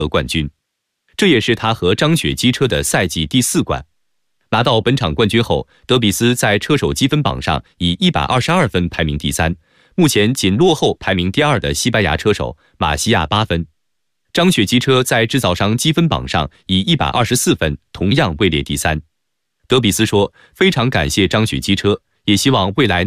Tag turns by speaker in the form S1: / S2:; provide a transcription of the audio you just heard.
S1: 得冠军，这也是他和张雪机车的赛季第4冠。拿到本场冠军后，德比斯在车手积分榜上以122分排名第3，目前仅落后排名第2的西班牙车手马西亚8分。张雪机车在制造商积分榜上以124分同样位列第3。德比斯说：“非常感谢张雪机车，也希望未来